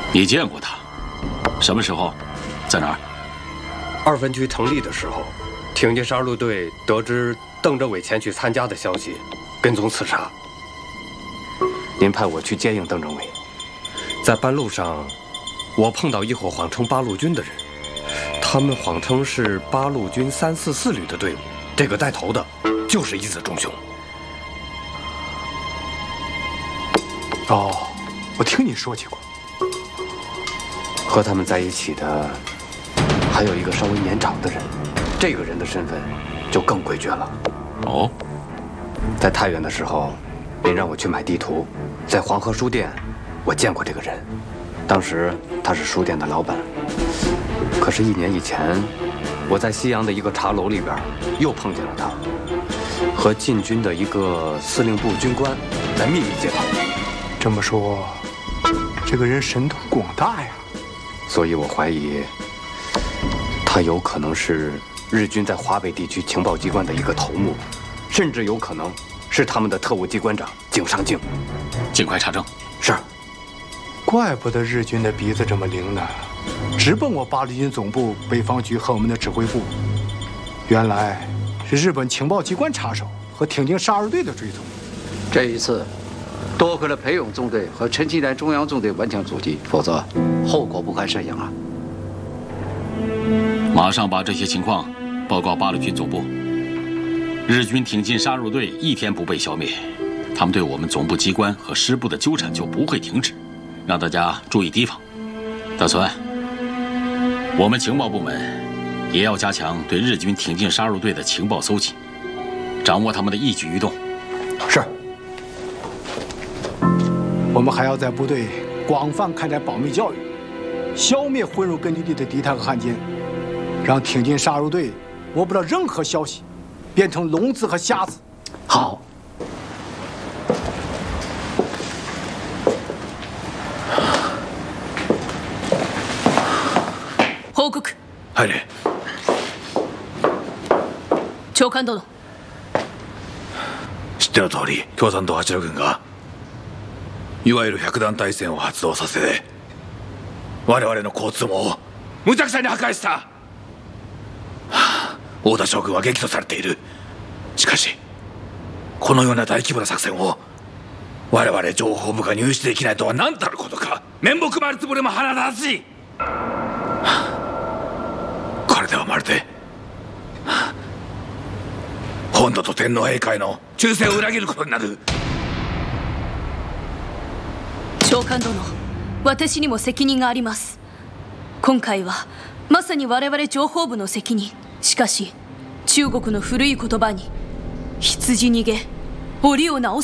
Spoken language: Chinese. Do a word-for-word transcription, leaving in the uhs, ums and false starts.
你见过他？什么时候？在哪儿？ 二分局成立的时候，挺进杀戮队得知邓政委前去参加的消息，跟踪刺杀。您派我去接应邓政委，在半路上，我碰到一伙谎称八路军的人，他们谎称是八路军三四四旅的队伍，这个带头的就是一子忠雄。 哦，我听你说起过。 和他们在一起的还有一个稍微年长的人，这个人的身份就更诡谲了。 哦， 在太原的时候，您让我去买地图，在黄河书店，我见过这个人，当时他是书店的老板。可是，一年以前，我在西阳的一个茶楼里边又碰见了他，和晋军的一个司令部军官在秘密接谈。 这么说，这个人神通广大呀。 所以我怀疑，他有可能是日军在华北地区情报机关的一个头目，甚至有可能是他们的特务机关长井上敬。 尽快查证。 是。 怪不得日军的鼻子这么灵呢，直奔我八路军总部北方局和我们的指挥部。原来是日本情报机关插手和挺进杀戮队的追踪。 这一次，多亏了裴勇纵队和陈其南中央纵队顽强阻击，否则后果不堪设想啊！ 马上把这些情况报告八路军总部。日军挺进杀戮队一天不被消灭，他们对我们总部机关和师部的纠缠就不会停止，让大家注意提防。大孙，我们情报部门也要加强对日军挺进杀戮队的情报搜集，掌握他们的一举一动。 是。我们还要在部队广泛开展保密教育，消灭混入根据地的敌台和汉奸，让挺进杀戮队摸不到任何消息，变成聋子和瞎子。 好。 報告。 入れ。 長官殿。 知っての通り、共産党八路軍がいわゆる百団大戦を発動させ、我々の交通網を無茶苦茶に破壊した、はあ、大田将軍は激怒されている。しかしこのような大規模な作戦を我々情報部が入手できないとは何たることか。面目丸つぶれも腹立たしい、はあ、これではまるで、はあ、本土と天皇陛下への忠誠を裏切ることになる。 長官殿、私にも責任があります。今回はまさに我々情報部の責任。しかし中国の古い言葉に羊逃げ檻を直す